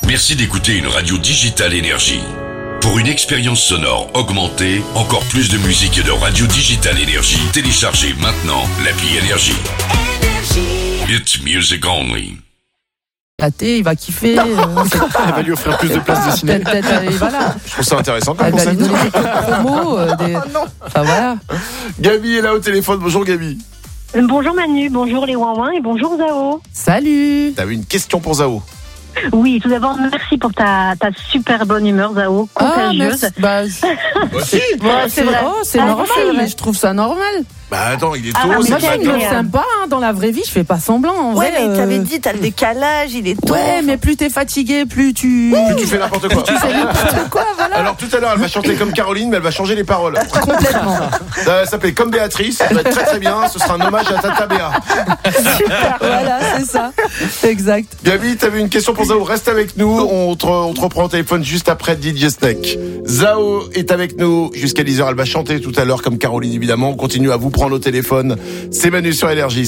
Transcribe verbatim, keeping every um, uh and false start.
Merci d'écouter une radio digitale Énergie. Pour une expérience sonore augmentée, encore plus de musique et de radio digitale Énergie, téléchargez maintenant l'appli Énergie. It's music only. Thé, il va kiffer. Euh, Elle va lui offrir plus de places de ciné. peut-être, peut-être, et voilà. Je trouve ça intéressant comme Elle va lui concept. donner des codes promo. Euh, des... Oh non. Enfin voilà. Gabi est là au téléphone. Bonjour Gabi. Bonjour Manu, bonjour les Ouin et bonjour Zao. Salut. T'avais une question pour Zao. Oui, tout d'abord, merci pour ta, ta super bonne humeur, Zao, Ah, contagieuse. merci. Bah, Aussi. ouais, c'est vrai. Oh, c'est Ah, normal. c'est vrai. Je trouve ça normal. Bah attends, il est Ah, tôt, bah, c'est Moi, moi, je suis le j'aime une matin. meuf sympa. Hein, dans la vraie vie, je fais pas semblant. En Ouais, vrai, mais euh, t'avais dit, t'as le décalage, il est tôt. Ouais, mais plus t'es fatigué, plus tu. Plus tu fais n'importe quoi. Tu fais n'importe quoi, voilà. Alors tout à l'heure, elle va chanter comme Caroline, mais elle va changer les paroles. Complètement. Ça va s'appeler Comme Béatrice, ça va être très très bien. Ce sera un hommage à Tata Béa. Super. Voilà, c'est ça. Exact. Gabi, t'avais une question pour Zao. Reste avec nous. On te, on te reprend au téléphone juste après D J Snake. Zao est avec nous jusqu'à dix heures. Elle va chanter tout à l'heure comme Caroline, évidemment. On continue à vous prendre au téléphone. C'est Manu sur Énergie.